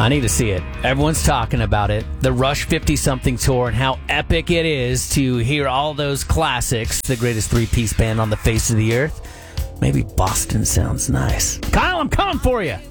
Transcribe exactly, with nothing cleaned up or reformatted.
I need to see it. Everyone's talking about it. The Rush fifty-something tour and how epic it is to hear all those classics. The greatest three-piece band on the face of the earth. Maybe Boston sounds nice. Kyle, I'm coming for you.